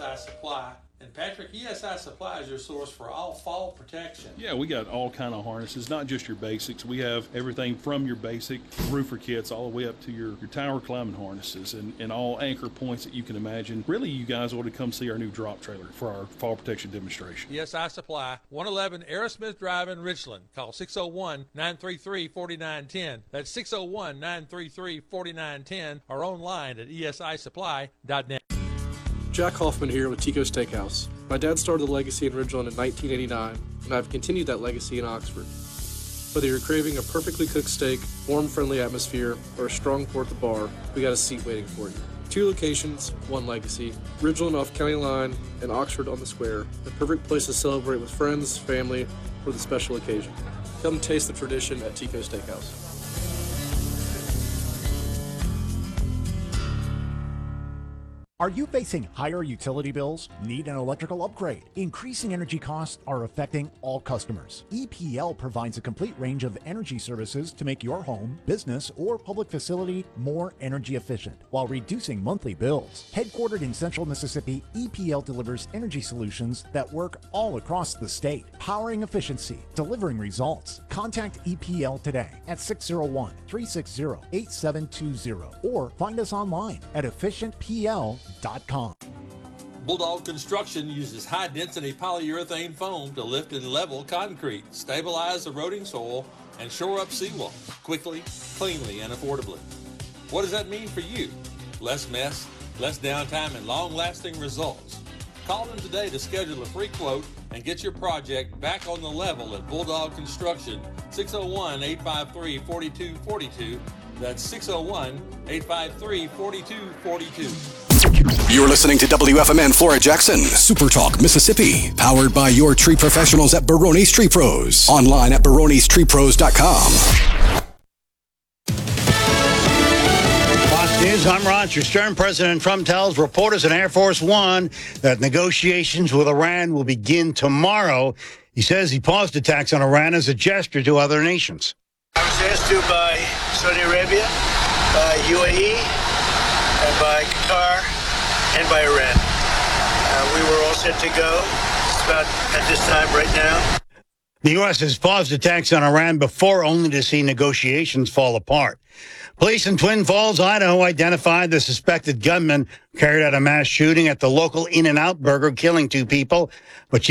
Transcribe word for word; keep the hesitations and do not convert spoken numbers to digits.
I Supply. And Patrick, E S I Supply is your source for all fall protection. Yeah, we got all kind of harnesses, not just your basics. We have everything from your basic roofer kits all the way up to your, your tower climbing harnesses and, and all anchor points that you can imagine. Really, you guys ought to come see our new drop trailer for our fall protection demonstration. E S I Supply, one eleven Aerosmith Drive in Richland. Call six oh one, nine three three, four nine one zero. That's six oh one, nine three three, four nine one zero or online at E S I supply dot net. Jack Hoffman here with Tico Steakhouse. My dad started the legacy in Ridgeland in nineteen eighty-nine, and I've continued that legacy in Oxford. Whether you're craving a perfectly cooked steak, warm, friendly atmosphere, or a strong pour at the bar, we got a seat waiting for you. Two locations, one legacy. Ridgeland off County Line and Oxford on the Square. The perfect place to celebrate with friends, family, or the special occasion. Come taste the tradition at Tico Steakhouse. Are you facing higher utility bills? Need an electrical upgrade? Increasing energy costs are affecting all customers. E P L provides a complete range of energy services to make your home, business, or public facility more energy efficient while reducing monthly bills. Headquartered in Central Mississippi, E P L delivers energy solutions that work all across the state, powering efficiency, delivering results. Contact E P L today at six oh one, three six zero, eight seven two zero or find us online at efficient P L dot com. Bulldog Construction uses high-density polyurethane foam to lift and level concrete, stabilize eroding soil, and shore up seawalls quickly, cleanly, and affordably. What does that mean for you? Less mess, less downtime, and long-lasting results. Call them today to schedule a free quote and get your project back on the level at Bulldog Construction, six oh one, eight five three, four two four two. That's six oh one, eight five three, four two four two. You're listening to W F M N Flora Jackson, Super Talk, Mississippi, powered by your tree professionals at Barone's Tree Pros. Online at barones tree pros dot com. Fox News, I'm Roger Stern. President Trump tells reporters in Air Force One that negotiations with Iran will begin tomorrow. He says he paused attacks on Iran as a gesture to other nations. I was asked to by Saudi Arabia, by U A E, and by Qatar, and by Iran. Uh, we were all set to go. It's about at this time right now. The U S has paused attacks on Iran before, only to see negotiations fall apart. Police in Twin Falls, Idaho, identified the suspected gunman who carried out a mass shooting at the local In-N-Out Burger, killing two people. But